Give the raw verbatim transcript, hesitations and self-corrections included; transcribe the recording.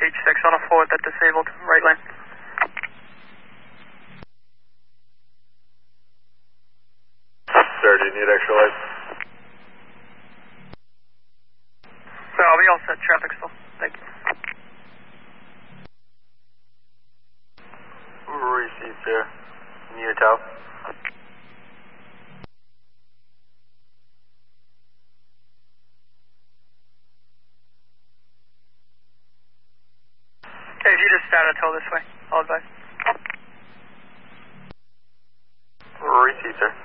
H six on a four with that disabled right lane. Sir, do you need extra lights? So I'll be all set, traffic still. Thank you. Receive, sir. Need a tow? Okay, if you just start a tow this way, I'll advise. Receive, sir.